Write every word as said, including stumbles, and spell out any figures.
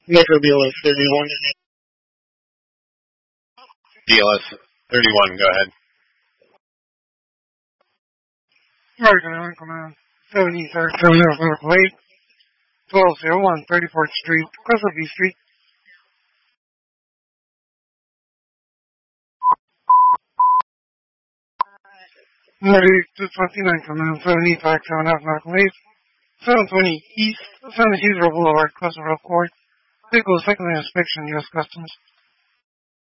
Metro B L S thirty-one. B L S thirty-one, go ahead. American Command seventy-third Terminal Vehicle eight, twelve oh one thirty-fourth Street, Crystal B Street. ninety-two twenty-nine Command seventy-five Terminal Vehicle eight, seven twenty East, San Isidro Boulevard, Customer Court. Vehicle secondary inspection, U S Customs.